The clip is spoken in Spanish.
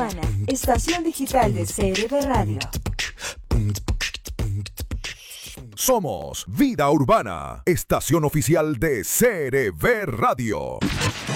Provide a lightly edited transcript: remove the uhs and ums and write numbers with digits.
Urbana, estación digital de CRB Radio. Somos Vida Urbana, estación oficial de CRB Radio.